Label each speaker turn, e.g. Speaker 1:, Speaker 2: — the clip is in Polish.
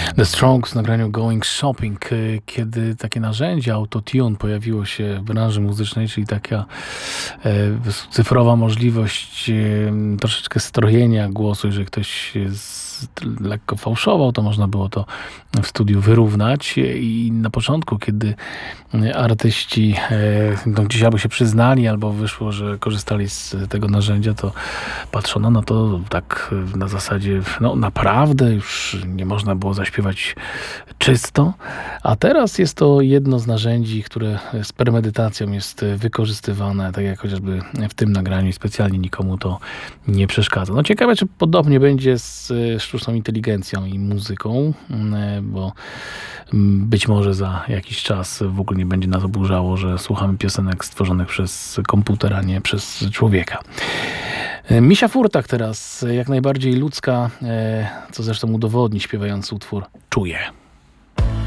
Speaker 1: The Strokes w nagraniu Going Shopping, kiedy takie narzędzie autotune pojawiło się w branży muzycznej, czyli taka cyfrowa możliwość troszeczkę strojenia głosu, jeżeli ktoś lekko fałszował, to można było to w studiu wyrównać i na początku, kiedy artyści gdzieś albo się przyznali, albo wyszło, że korzystali z tego narzędzia, to patrzono na to tak na zasadzie, no naprawdę już nie można było zaśpiewać czysto, a teraz jest to jedno z narzędzi, które z premedytacją jest wykorzystywane, tak jak chociażby w tym nagraniu i specjalnie nikomu to nie przeszkadza. No ciekawe, czy podobnie będzie z sztuczną inteligencją i muzyką, bo być może za jakiś czas w ogóle nie będzie nas oburzało, że słuchamy piosenek stworzonych przez komputer, a nie przez człowieka. Misia Furtak teraz, jak najbardziej ludzka, co zresztą udowodni śpiewając utwór Czuję.